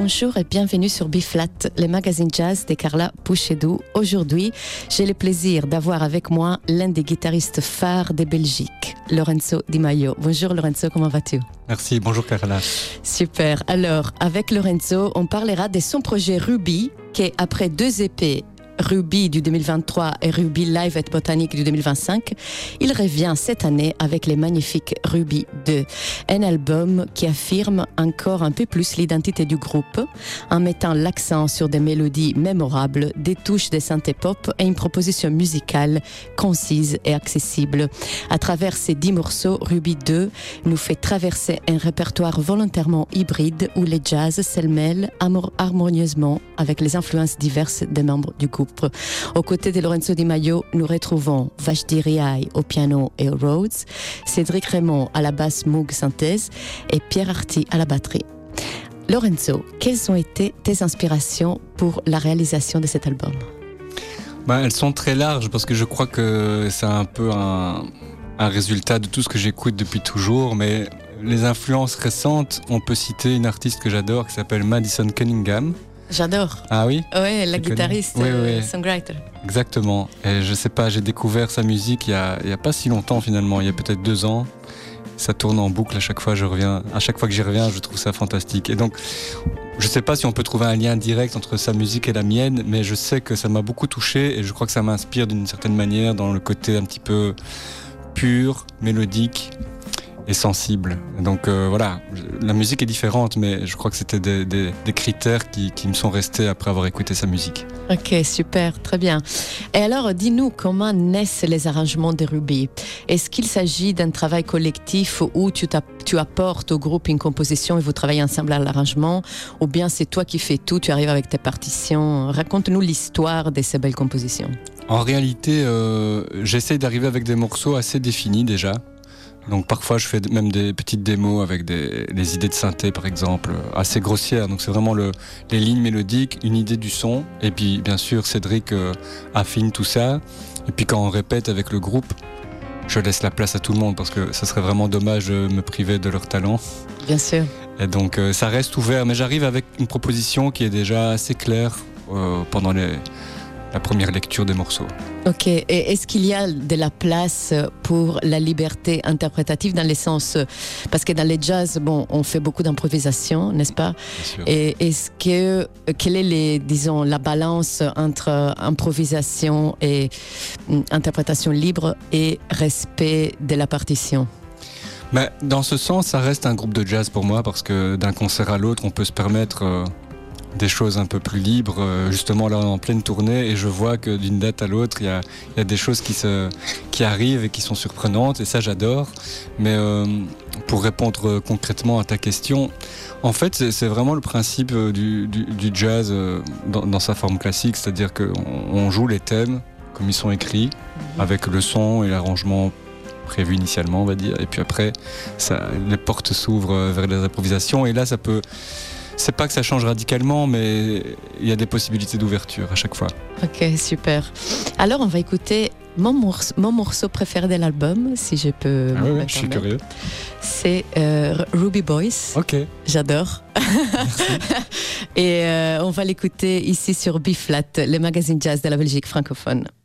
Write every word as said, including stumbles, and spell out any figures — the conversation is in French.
Bonjour et bienvenue sur B-Flat, le magazine jazz de Carla Pouchedou. Aujourd'hui, j'ai le plaisir d'avoir avec moi l'un des guitaristes phares de Belgique, Lorenzo Di Maio. Bonjour Lorenzo, comment vas-tu? Merci, bonjour Carla. Super. Alors, avec Lorenzo, on parlera de son projet Ruby, qui après deux E P, Ruby du deux mille vingt-trois et Ruby Live at Botanique du deux mille vingt-cinq, il revient cette année avec les magnifiques Ruby deux, un album qui affirme encore un peu plus l'identité du groupe en mettant l'accent sur des mélodies mémorables, des touches de synthé pop et une proposition musicale concise et accessible. À travers ces dix morceaux, Ruby deux nous fait traverser un répertoire volontairement hybride où les jazz s'mêlent harmonieusement avec les influences diverses des membres du groupe. Aux côtés de Lorenzo Di Maio, nous retrouvons Vashti Riaï au piano et au Rhodes, Cédric Raymond à la basse Moog synthèse et Pierre Arty à la batterie. Lorenzo, quelles ont été tes inspirations pour la réalisation de cet album? Ben, elles sont très larges parce que je crois que c'est un peu un, un résultat de tout ce que j'écoute depuis toujours, mais les influences récentes, on peut citer une artiste que j'adore qui s'appelle Madison Cunningham. J'adore. Ah oui? Oui, la guitariste, oui, euh, oui. songwriter. Exactement. Et je sais pas, j'ai découvert sa musique il y a, il y a pas si longtemps finalement, il y a peut-être deux ans. Ça tourne en boucle à chaque fois, je reviens, à chaque fois que j'y reviens, je trouve ça fantastique. Et donc, je sais pas si on peut trouver un lien direct entre sa musique et la mienne, mais je sais que ça m'a beaucoup touché et je crois que ça m'inspire d'une certaine manière dans le côté un petit peu pur, mélodique et sensible. Donc euh, voilà, la musique est différente, mais je crois que c'était des, des, des critères qui, qui me sont restés après avoir écouté sa musique. Ok, super, très bien. Et alors, dis-nous, comment naissent les arrangements de Ruby? Est-ce qu'il s'agit d'un travail collectif où tu, tu apportes au groupe une composition et vous travaillez ensemble à l'arrangement, ou bien c'est toi qui fais tout, tu arrives avec tes partitions? Raconte-nous l'histoire de ces belles compositions. En réalité, euh, j'essaie d'arriver avec des morceaux assez définis déjà. Donc parfois je fais même des petites démos avec des, des idées de synthé par exemple, assez grossières. Donc c'est vraiment le, les lignes mélodiques, une idée du son. Et puis bien sûr Cédric euh, affine tout ça. Et puis quand on répète avec le groupe, je laisse la place à tout le monde parce que ça serait vraiment dommage de me priver de leur talent. Bien sûr. Et donc euh, ça reste ouvert. Mais j'arrive avec une proposition qui est déjà assez claire euh, pendant les... la première lecture des morceaux. Ok, et est-ce qu'il y a de la place pour la liberté interprétative dans le sens, parce que dans les jazz, bon, on fait beaucoup d'improvisation, n'est-ce pas? Bien sûr. Et est-ce que, quelle est les, disons, la balance entre improvisation et interprétation libre et respect de la partition? Mais dans ce sens, ça reste un groupe de jazz pour moi parce que d'un concert à l'autre, on peut se permettre euh, des choses un peu plus libres. Justement, là, on est en pleine tournée et je vois que d'une date à l'autre, il y a, il y a des choses qui, se, qui arrivent et qui sont surprenantes et ça, j'adore. Mais euh, pour répondre concrètement à ta question, en fait, c'est, c'est vraiment le principe du, du, du jazz dans, dans sa forme classique, c'est-à-dire qu'on on joue les thèmes comme ils sont écrits, avec le son et l'arrangement prévu initialement, on va dire. Et puis après, ça, les portes s'ouvrent vers les improvisations et là, ça peut... C'est pas que ça change radicalement, mais il y a des possibilités d'ouverture à chaque fois. Ok, super. Alors, on va écouter mon morceau, mon morceau préféré de l'album, si je peux. Ah oui, je suis curieux. C'est euh, Ruby Boys. Ok. J'adore. Et euh, on va l'écouter ici sur B-Flat, le magazine jazz de la Belgique francophone.